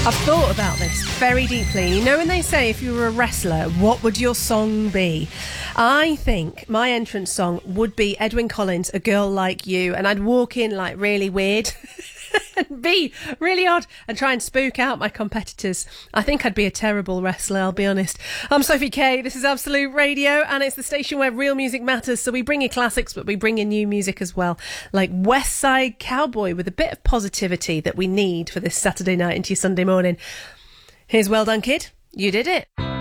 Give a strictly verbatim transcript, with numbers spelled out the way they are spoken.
I've thought about this very deeply. You know when they say if you were a wrestler, what would your song be? I think my entrance song would be Edwyn Collins' A Girl Like You, and I'd walk in like really weird and be really odd and try and spook out my competitors. I think I'd be a terrible wrestler, I'll be honest. I'm Sophie Kay, this is Absolute Radio, and it's the station where real music matters, so we bring you classics, but we bring you new music as well, like West Side Cowboy, with a bit of positivity that we need for this Saturday night into your Sunday morning. Here's Well Done Kid, you did it.